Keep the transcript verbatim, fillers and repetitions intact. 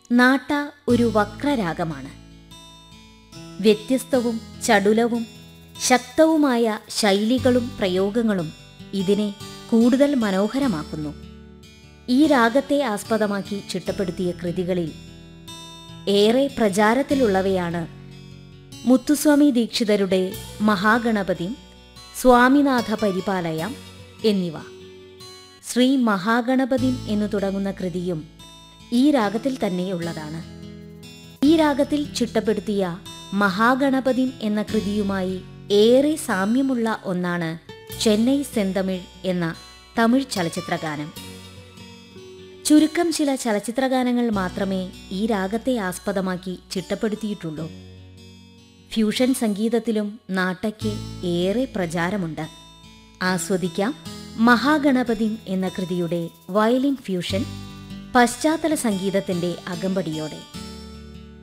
നാട്ട ഒരു വക്രരാഗമാണ്. വ്യത്യസ്തവും ചടുലവും ശക്തവുമായ ശൈലികളും പ്രയോഗങ്ങളും ഇതിനെ കൂടുതൽ മനോഹരമാക്കുന്നു. ഈ രാഗത്തെ ആസ്പദമാക്കി ചിട്ടപ്പെടുത്തിയ കൃതികളിൽ ഏറെ പ്രചാരത്തിലുള്ളവയാണ് മുത്തുസ്വാമി ദീക്ഷിതരുടെ മഹാഗണപതി, സ്വാമിനാഥ പരിപാലയം എന്നിവ. ശ്രീ മഹാഗണപതി എന്നു തുടങ്ങുന്ന കൃതിയും ഈ രാഗത്തിൽ തന്നെയുള്ളതാണ്. ഈ രാഗത്തിൽ ചിട്ടപ്പെടുത്തിയ മഹാഗണപതി എന്ന കൃതിയുമായി ഏറെ സാമ്യമുള്ള ഒന്നാണ് ചെന്നൈ സെന്തമിഴ് എന്ന തമിഴ് ചലച്ചിത്രഗാനം. ചുരുക്കം ചില ചലച്ചിത്രഗാനങ്ങൾ മാത്രമേ ഈ രാഗത്തെ ആസ്പദമാക്കി ചിട്ടപ്പെടുത്തിയിട്ടുള്ളൂ. ഫ്യൂഷൻ സംഗീതത്തിലും നാട്ടയ്ക്ക് ഏറെ പ്രചാരമുണ്ട്. ആസ്വദിക്കാം മഹാഗണപതി എന്ന കൃതിയുടെ വയലിൻ ഫ്യൂഷൻ പശ്ചാത്തല സംഗീതത്തിന്റെ അകമ്പടിയോടെ.